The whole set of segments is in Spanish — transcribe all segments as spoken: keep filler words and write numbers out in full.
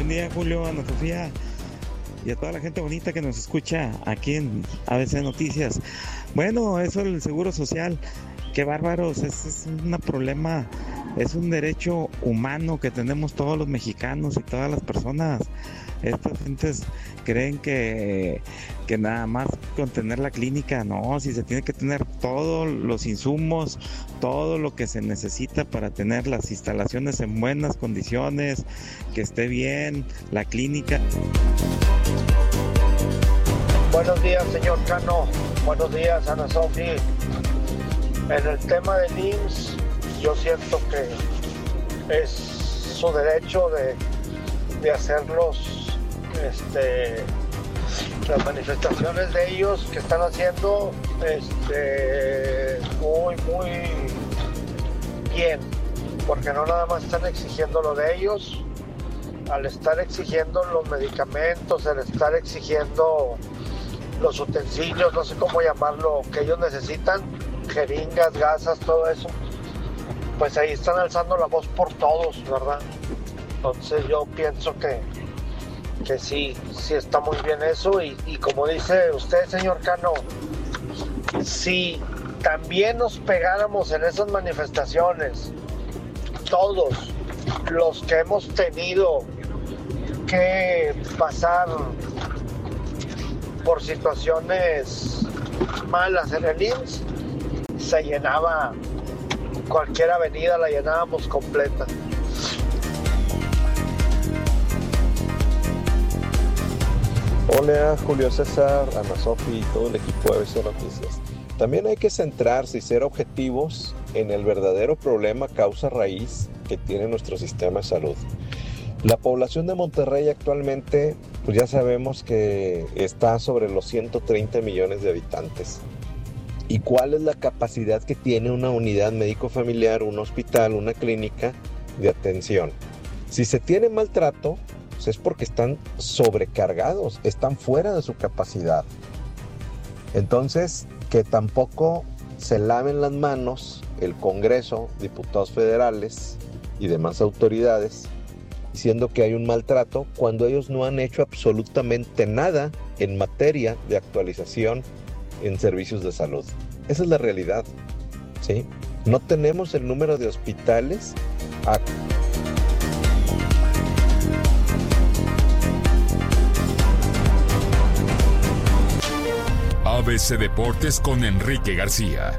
Buen día, Julio, Ana Sofía y a toda la gente bonita que nos escucha aquí en A B C Noticias. Bueno, eso del Seguro Social, qué bárbaros, es, es un problema, es un derecho humano que tenemos todos los mexicanos y todas las personas. Estas gentes creen que, que nada más con tener la clínica, no, si se tiene que tener todos los insumos, todo lo que se necesita para tener las instalaciones en buenas condiciones, que esté bien la clínica. Buenos días, señor Cano. Buenos días, Ana Sofía. En el tema del I M S S, yo siento que es su derecho de, de hacerlos Este, las manifestaciones de ellos que están haciendo este, muy, muy bien, porque no nada más están exigiendo lo de ellos, al estar exigiendo los medicamentos, al estar exigiendo los utensilios, no sé cómo llamarlo, que ellos necesitan, jeringas, gasas, todo eso, pues ahí están alzando la voz por todos, ¿verdad? Entonces yo pienso que que sí, sí está muy bien eso y, y como dice usted, señor Cano, si también nos pegáramos en esas manifestaciones, todos los que hemos tenido que pasar por situaciones malas en el I M S S, se llenaba cualquier avenida, la llenábamos completa. Hola, Julio César, Ana Sofi y todo el equipo de A B C Noticias. También hay que centrarse y ser objetivos en el verdadero problema causa raíz que tiene nuestro sistema de salud. La población de Monterrey actualmente, pues ya sabemos que está sobre los ciento treinta millones de habitantes. ¿Y cuál es la capacidad que tiene una unidad médico familiar, un hospital, una clínica de atención? Si se tiene maltrato, es porque están sobrecargados, están fuera de su capacidad. Entonces, que tampoco se laven las manos el Congreso, diputados federales y demás autoridades, diciendo que hay un maltrato cuando ellos no han hecho absolutamente nada en materia de actualización en servicios de salud. Esa es la realidad, ¿sí? No tenemos el número de hospitales a... A B C Deportes con Enrique García.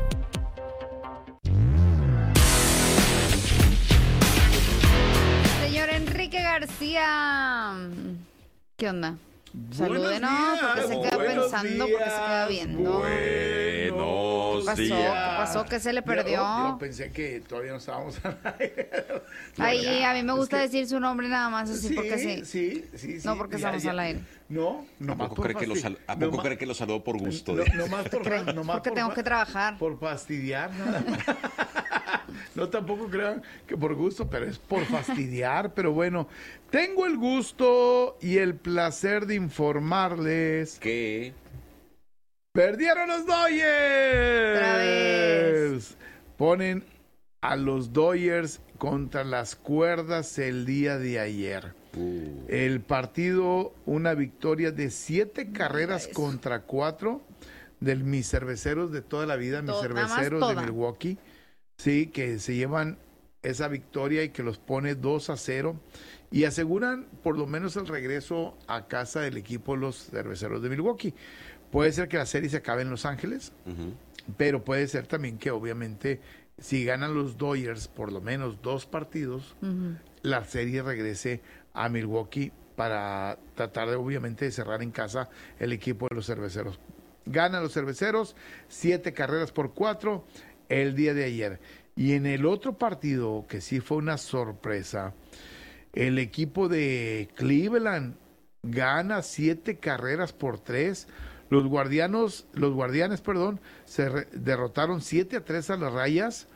Señor Enrique García, ¿qué onda? Salúdenos, porque se queda pensando, porque se queda viendo. Buenos ¿Qué pasó? días. ¿Qué pasó? ¿Qué se le perdió? Yo, yo pensé que todavía no estábamos al aire. Ay, a mí me gusta es que... decir su nombre nada más así, sí, porque sí. Sí, sí, sí. No porque ya, estamos ya. al aire. No, no ¿A poco, cree que, lo sal... ¿A poco cree que lo saludó por gusto? No, no más por, no más porque por, tengo que trabajar. Por fastidiar, nada más. No, tampoco crean que por gusto, pero es por fastidiar. Pero bueno, tengo el gusto y el placer de informarles que perdieron los Dodgers. Otra vez. Ponen a los Dodgers contra las cuerdas el día de ayer. Uh. El partido, una victoria de siete carreras contra cuatro de mis cerveceros de toda la vida, mis Todo, cerveceros de Milwaukee. Sí, que se llevan esa victoria y que los pone dos a cero y aseguran por lo menos el regreso a casa del equipo de los cerveceros de Milwaukee. Puede ser que la serie se acabe en Los Ángeles, uh-huh. pero puede ser también que obviamente si ganan los Dodgers por lo menos dos partidos, uh-huh. la serie regrese a Milwaukee para tratar de obviamente de cerrar en casa el equipo de los cerveceros. Ganan los cerveceros, siete carreras por cuatro el día de ayer. Y en el otro partido, que sí fue una sorpresa, el equipo de Cleveland gana siete carreras por tres. Los guardianos, los guardianes, perdón, se re- derrotaron siete a tres a las Rayas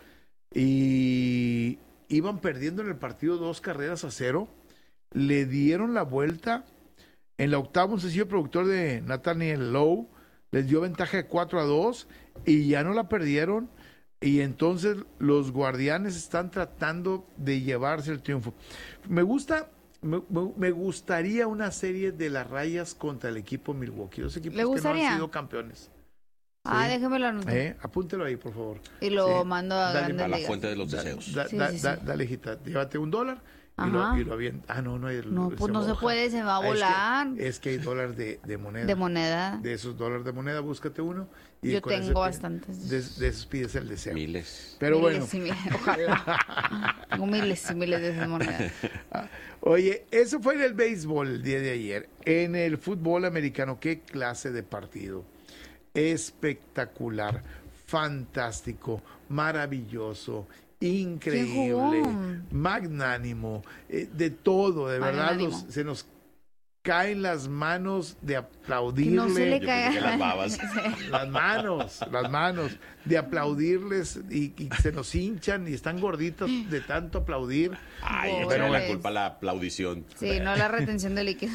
y iban perdiendo en el partido dos carreras a cero. Le dieron la vuelta. En la octava, un sencillo productor de Nathaniel Lowe les dio ventaja de cuatro a dos y ya no la perdieron. Y entonces los guardianes están tratando de llevarse el triunfo. Me gusta Me, me, me gustaría una serie de las Rayas contra el equipo Milwaukee. Los equipos ¿Le que no gustaría? han sido campeones. Ah, Sí. déjeme lo anotar. Eh, apúntelo ahí, por favor. Y lo Sí. mando a Dale, Grandes A la Ligas. fuente de los Da- deseos. da- Sí, da- sí, sí. da- dale, hijita, llévate un dólar y lo, Ajá. y lo avienta. Ah, no, no hay. No, pues no se moja. puede, se va a Ah, es que- volar. Es que, hay dólar de, de moneda. De moneda. De esos dólares de moneda, búscate uno. Y Yo con ese tengo pi- bastantes. De, de esos pides el deseo. Miles. Pero bueno. Miles y miles, ojalá. Tengo miles y miles de esas monedas. Oye, eso fue en el béisbol el día de ayer. En el fútbol americano, qué clase de partido. Espectacular, fantástico, maravilloso, increíble, jugó? magnánimo, eh, de todo, de verdad, Magnánimo. los- se nos caen las manos de Que aplaudirle. no se le Yo pensé que las caiga. babas. Las manos, las manos, de aplaudirles y, y se nos hinchan y están gorditas de tanto aplaudir. Ay, Órale. échale la culpa a la aplaudición. Sí, no la retención de líquido.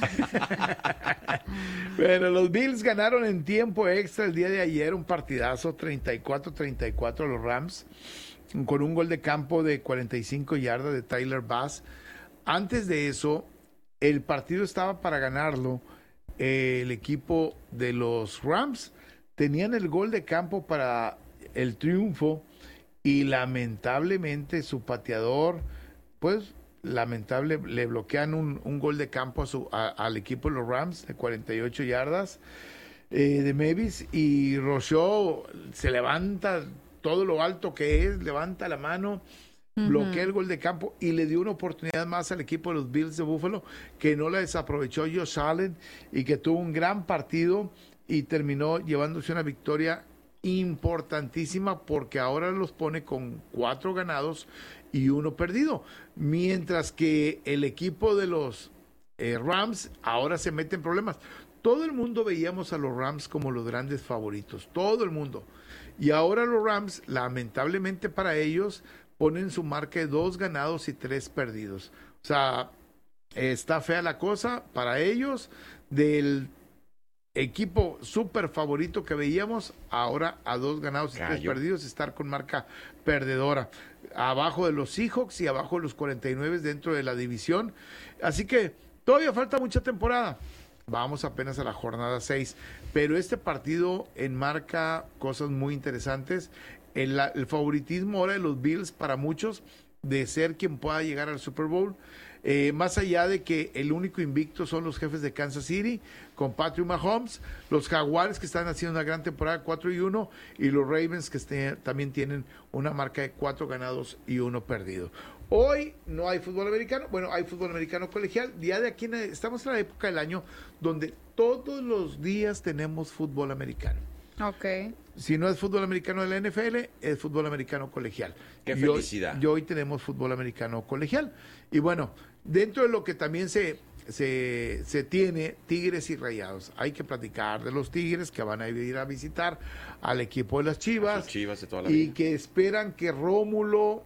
Bueno, los Bills ganaron en tiempo extra el día de ayer, un partidazo, treinta y cuatro a treinta y cuatro a los Rams, con un gol de campo de cuarenta y cinco yardas de Tyler Bass. Antes de eso, el partido estaba para ganarlo. Eh, el equipo de los Rams tenían el gol de campo para el triunfo y lamentablemente su pateador, pues lamentable, le bloquean un, un gol de campo a su, a- al equipo de los Rams de cuarenta y ocho yardas eh, de Mavis, y Rousseau se levanta todo lo alto que es, levanta la mano, bloquea el gol de campo y le dio una oportunidad más al equipo de los Bills de Buffalo, que no la desaprovechó Josh Allen y que tuvo un gran partido y terminó llevándose una victoria importantísima, porque ahora los pone con cuatro ganados y uno perdido, mientras que el equipo de los eh, Rams ahora se mete en problemas. Todo el mundo veíamos a los Rams como los grandes favoritos, todo el mundo, y ahora los Rams, lamentablemente para ellos, ponen su marca de dos ganados y tres perdidos. O sea, está fea la cosa para ellos. Del equipo súper favorito que veíamos, ahora a dos ganados y tres Cayó. perdidos, estar con marca perdedora. Abajo de los Seahawks y abajo de los cuarenta y nueve dentro de la división. Así que todavía falta mucha temporada. Vamos apenas a la jornada seis. Pero este partido enmarca cosas muy interesantes. El, el favoritismo ahora de los Bills para muchos de ser quien pueda llegar al Super Bowl, eh, más allá de que el único invicto son los Jefes de Kansas City con Patrick Mahomes, los Jaguares que están haciendo una gran temporada cuatro y uno, y los Ravens que este, también tienen una marca de cuatro ganados y uno perdido. Hoy no hay fútbol americano, bueno, hay fútbol americano colegial. Día de aquí, estamos en la época del año donde todos los días tenemos fútbol americano. Ok. Si no es fútbol americano de la N F L, es fútbol americano colegial. Qué Y hoy- felicidad. Y hoy tenemos fútbol americano colegial. Y bueno, dentro de lo que también se, se, se tiene, Tigres y Rayados. Hay que platicar de los Tigres que van a ir a visitar al equipo de las Chivas. Sus Chivas de toda la Y vida. que esperan que Rómulo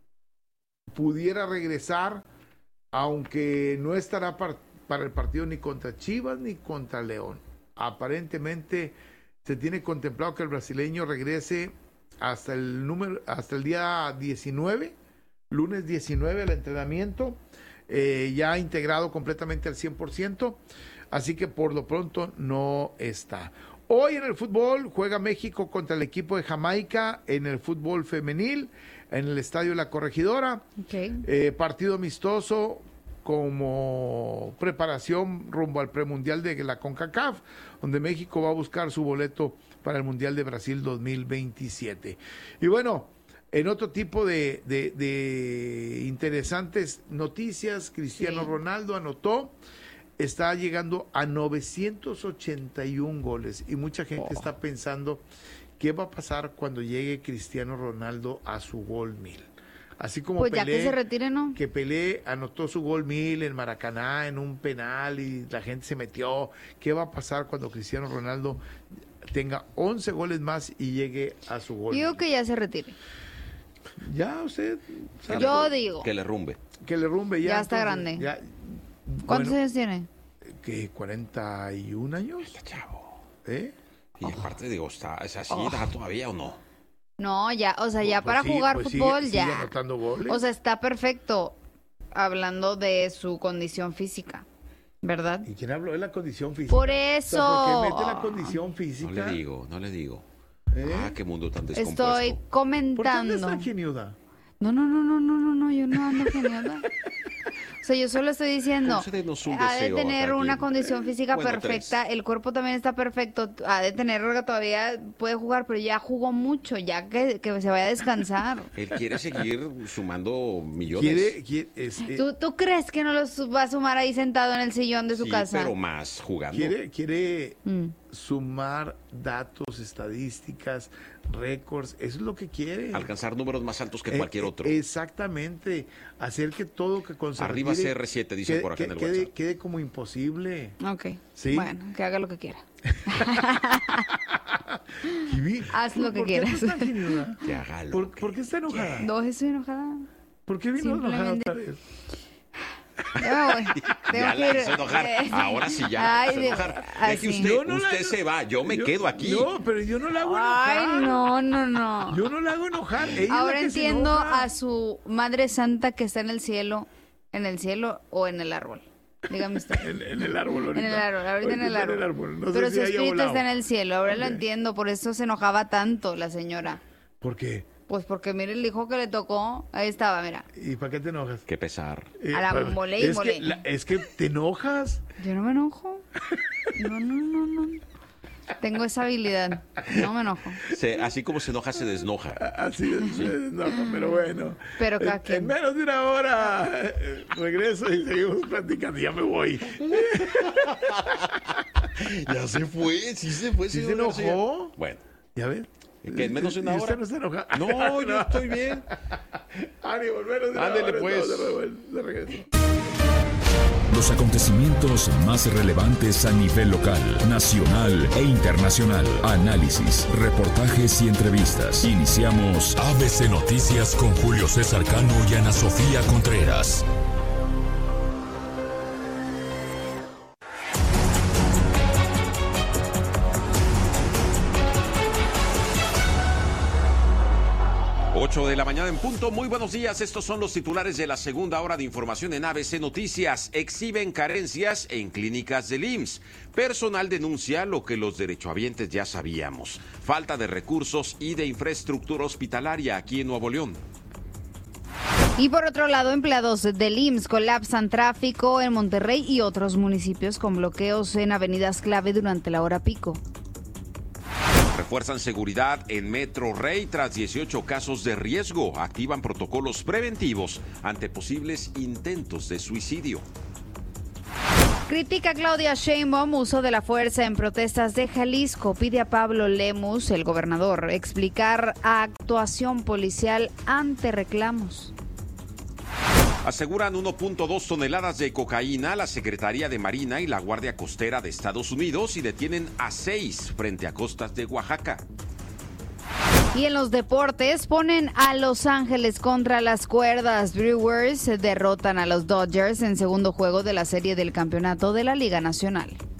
pudiera regresar, aunque no estará par- para el partido ni contra Chivas ni contra León. Aparentemente se tiene contemplado que el brasileño regrese hasta el número, hasta el día diecinueve, lunes diecinueve al entrenamiento, eh, ya integrado completamente al cien por ciento, así que por lo pronto no está. Hoy en el fútbol juega México contra el equipo de Jamaica en el fútbol femenil, en el Estadio La Corregidora. Ok. Eh, partido amistoso como preparación rumbo al premundial de la CONCACAF, donde México va a buscar su boleto para el Mundial de Brasil dos mil veintisiete. Y bueno, en otro tipo de, de- de interesantes noticias, Cristiano Sí. Ronaldo anotó, está llegando a novecientos ochenta y uno goles, y mucha gente está pensando qué va a pasar cuando llegue Cristiano Ronaldo a su gol mil. Así como Pues ya que Pelé, se retire, ¿no? que Pelé anotó su gol mil en Maracaná en un penal y la gente se metió. ¿Qué va a pasar cuando Cristiano Ronaldo tenga once goles más y llegue a su gol Digo mil? que ya se retire. Ya usted sabe Yo digo. Que le rumbe. que le rumbe ya. Ya está entonces, grande. ya- ¿Cuántos bueno, años tiene? ¿qué? ¿cuarenta y un años? Está chavo. ¿Eh? Y aparte, digo, ¿está, ¿es así? ¿Está todavía o no? No, ya, o sea, ya Pues para sí, jugar pues sigue- fútbol, sigue ya. anotando goles. O sea, está perfecto. hablando de su condición física, ¿verdad? ¿Y quién habló de la condición física? Por eso. O sea, ¿por qué mete la condición física? No le digo, no le digo. ¿Eh? Ah, qué mundo tan descompuesto. Estoy comentando. ¿Por qué dónde está Geniuda? No, no, no, no, no, no, no, yo no ando genial. O sea, yo solo estoy diciendo, Concédenos un ha de deseo tener acá, una aquí. condición física Bueno, perfecta, tres. el cuerpo también está perfecto, ha de tener, todavía puede jugar, pero ya jugó mucho, ya que, que se vaya a descansar. Él quiere seguir sumando millones. ¿Quiere, quiere, es, eh, ¿Tú, ¿Tú crees que no los va a sumar ahí sentado en el sillón de su Sí, casa? pero más jugando. quiere, quiere Mm. sumar datos, estadísticas, récords? Eso es lo que quiere. Alcanzar números más altos que Eh, cualquier eh, otro. Hacer que que todo que con Arriba C R siete, dicen quede, por acá en el quede, WhatsApp. quede como imposible. Ok, ¿Sí? bueno, que haga lo que quiera. Jimmy, Haz lo que ¿por qué quieras. está Geniuda? Que haga lo ¿Por, que- ¿Por qué está enojada? No, estoy enojada. ¿Por qué vino enojada Simplemente- otra vez? Ya me voy. Tengo Ya que la ir. hizo enojar. Eh, Ahora sí ya la Ay, hizo de- enojar. ay, Es que sí. usted, Yo no la- usted se va, yo me Yo- quedo aquí. No, pero yo no la hago enojar. Ay, no, no, no. Yo no la hago enojar. Ella es la Ahora que se entiendo enoja. a su Madre Santa que está en el cielo, en el cielo o en el árbol. Dígame usted. En, en el árbol En ahorita. el árbol, ahorita en el está árbol. No sé Pero si su haya espíritu volado. está en el cielo, ahora lo Ok. entiendo, por eso se enojaba tanto la señora. ¿Por qué? Pues porque mire el hijo que le tocó, ahí estaba, mira. ¿Y para qué te enojas? Qué pesar. Eh, A la para- mole y es mole. que, la- es que te enojas. Yo no me enojo. No, no, no, no. Tengo esa habilidad. No me enojo. Se- así como se enoja, se desnoja. Así es, eh, no, pero bueno. Pero cada En- quien. En menos de una hora eh, regreso y seguimos platicando. Ya me voy. Ya se fue, sí se fue. ¿Sí se señor García. enojó? Bueno, ¿Ya ves? que en menos de una ¿Y usted hora. no se enoja? No, yo estoy bien. Ánimo, en menos de una Ándele, hora, pues. entonces, de regreso. Los acontecimientos más relevantes a nivel local, nacional e internacional. Análisis, reportajes y entrevistas. Iniciamos A B C Noticias con Julio César Cano y Ana Sofía Contreras. ocho de la mañana en punto. Muy buenos días. Estos son los titulares de la segunda hora de información en A B C Noticias. Exhiben carencias en clínicas del I M S S. Personal denuncia lo que los derechohabientes ya sabíamos. Falta de recursos y de infraestructura hospitalaria aquí en Nuevo León. Y por otro lado, empleados del I M S S colapsan tráfico en Monterrey y otros municipios con bloqueos en avenidas clave durante la hora pico. Refuerzan seguridad en Metro Rey tras dieciocho casos de riesgo. Activan protocolos preventivos ante posibles intentos de suicidio. Critica Claudia Sheinbaum uso de la fuerza en protestas de Jalisco. Pide a Pablo Lemus, el gobernador, explicar actuación policial ante reclamos. Aseguran uno punto dos toneladas de cocaína la Secretaría de Marina y la Guardia Costera de Estados Unidos y detienen a seis frente a costas de Oaxaca. Y en los deportes ponen a Los Ángeles contra las cuerdas. Brewers derrotan a los Dodgers en segundo juego de la serie del campeonato de la Liga Nacional.